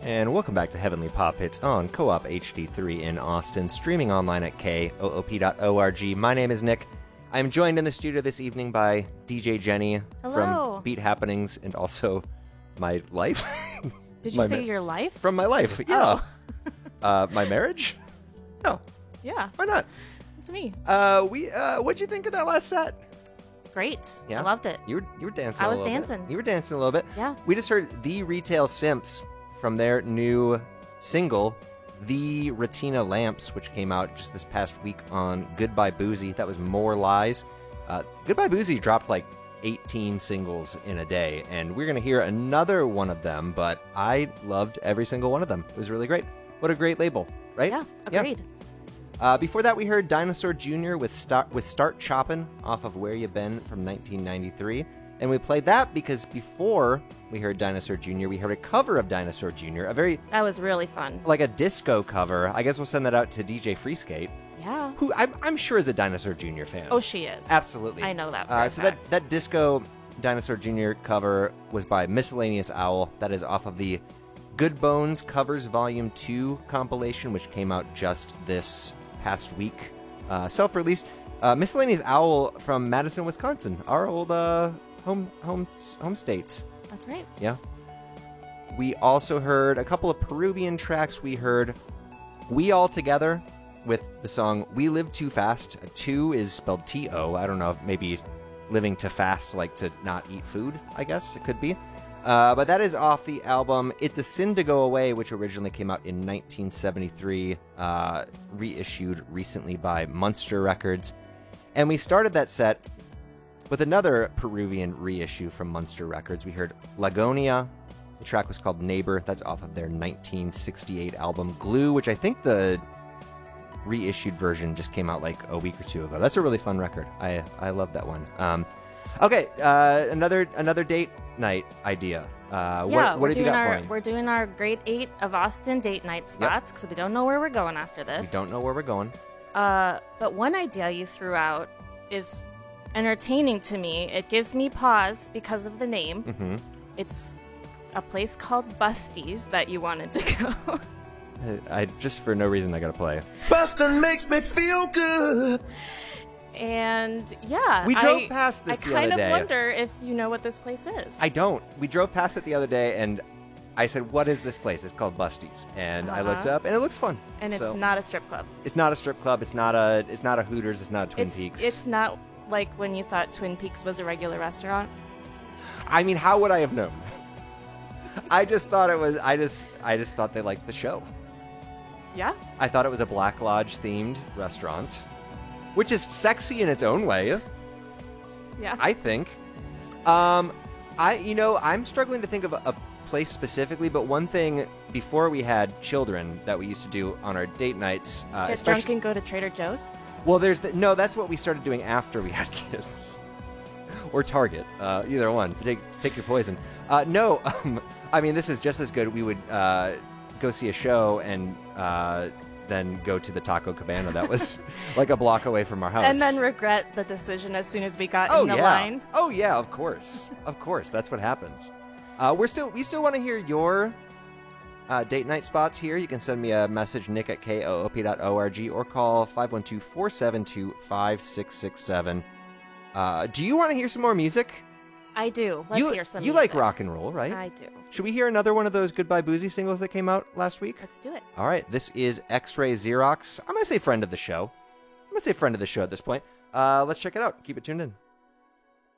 and welcome back to Heavenly Pop Hits on Co-op HD3 in Austin, streaming online at koop.org. My name is Nick. I'm joined in the studio this evening by DJ Jenny from Beat Happenings and also my life. Did you say your life? From my life, yeah. Oh. My marriage? No. Yeah. Why not? It's me. What'd you think of that last set? Great. Yeah? I loved it. You were dancing. I was dancing. You were dancing a little bit. Yeah. We just heard The Retail Simps from their new single, The Retina Lamps, which came out just this past week on Goodbye Boozy. That was More Lies. Goodbye Boozy dropped like 18 singles in a day, and we're going to hear another one of them, but I loved every single one of them. It was really great. What a great label, right? Yeah, agreed. Yeah. Before that, we heard Dinosaur Jr. with Start Choppin' off of Where You Been from 1993. And we played that because before we heard Dinosaur Jr., we heard a cover of Dinosaur Jr., That was really fun. like a disco cover. I guess we'll send that out to DJ Freeskate, Yeah. who I'm sure is a Dinosaur Jr. fan. Oh, she is. Absolutely. I know that for a So fact. that disco Dinosaur Jr. cover was by Miscellaneous Owl. That is off of the Good Bones Covers Volume 2 compilation, which came out just this past week. Self-released. Miscellaneous Owl from Madison, Wisconsin, our old home state. That's right. Yeah. We also heard a couple of Peruvian tracks. We heard We All Together with the song We Live Too Fast. Two is spelled T-O. I don't know, maybe living too fast, like to not eat food, I guess it could be. But that is off the album It's a Sin to Go Away, which originally came out in 1973, reissued recently by Munster Records. And we started that set with another Peruvian reissue from Munster Records. We heard Lagonia. The track was called Neighbor. That's off of their 1968 album Glue, which I think the reissued version just came out like a week or two ago. That's a really fun record. I love that one. Okay, another date night idea. What have you got for me? We're doing our Great 8 of Austin date night spots because we don't know where we're going after this. We don't know where we're going. But one idea you threw out is entertaining to me. It gives me pause because of the name. Mm-hmm. It's a place called Busty's that you wanted to go. I just for no reason I gotta play. Bustin' makes me feel good. And yeah, We drove past this the other I kind of day. wonder if you know what this place is. I don't. We drove past it the other day, and I said, "What is this place?" It's called Busty's, and I looked it up, and it looks fun. And it's So, not a strip club. It's not a strip club. It's not a Hooters. It's not a Twin Peaks. It's not like when you thought Twin Peaks was a regular restaurant. I mean, how would I have known? I just thought it was. I just thought they liked the show. Yeah. I thought it was a Black Lodge themed restaurant, which is sexy in its own way. Yeah. I think. I'm struggling to think of a place specifically, but one thing before we had children that we used to do on our date nights, Get drunk and go to Trader Joe's. well, no, that's what we started doing after we had kids, or Target, either one. Take your poison. No, I mean this is just as good. We would go see a show and then go to the Taco Cabana that was like a block away from our house. And then regret the decision as soon as we got in the yeah. line. Oh yeah, of course. Of course, that's what happens. We still want to hear your date night spots here. You can send me a message, nick@koop.org, or call 512-472-5667. Do you want to hear some more music? I do. Let's hear some You music. like rock and roll, right? I do. Should we hear another one of those Goodbye Boozy singles that came out last week? Let's do it. All right, this is X-Ray Xerox. I'm going to say friend of the show. At this point. Let's check it out. Keep it tuned in.